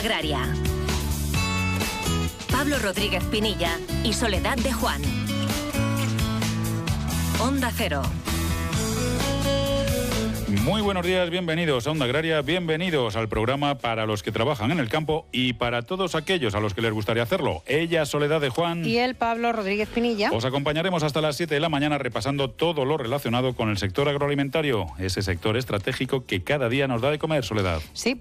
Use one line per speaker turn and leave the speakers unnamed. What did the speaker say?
Agraria. Pablo Rodríguez Pinilla y Soledad de Juan. Onda Cero.
Muy buenos días, bienvenidos a Onda Agraria, bienvenidos al programa para los que trabajan en el campo y para todos aquellos a los que les gustaría hacerlo. Ella, Soledad de Juan.
Y él, Pablo Rodríguez Pinilla.
Os acompañaremos hasta las 7 de la mañana repasando todo lo relacionado con el sector agroalimentario, ese sector estratégico que cada día nos da de comer, Soledad.
Sí,